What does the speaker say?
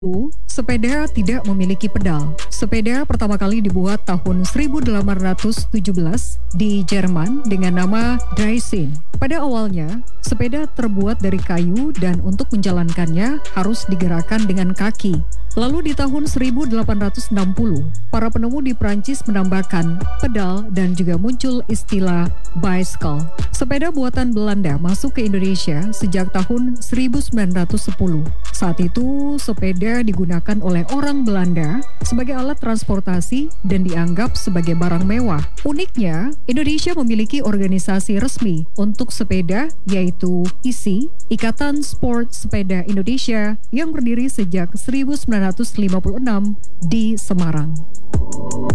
Sepeda tidak memiliki pedal. Sepeda pertama kali dibuat tahun 1817 di Jerman dengan nama Draisine. Pada awalnya, sepeda terbuat dari kayu dan untuk menjalankannya harus digerakkan dengan kaki. Lalu di tahun 1860, para penemu di Prancis menambahkan pedal dan juga muncul istilah bicycle. Sepeda buatan Belanda masuk ke Indonesia sejak tahun 1910. Saat itu, sepeda digunakan oleh orang Belanda sebagai alat transportasi dan dianggap sebagai barang mewah. Uniknya, Indonesia memiliki organisasi resmi untuk sepeda, yaitu ISI, Ikatan Sport Sepeda Indonesia, yang berdiri sejak 1956 di Semarang.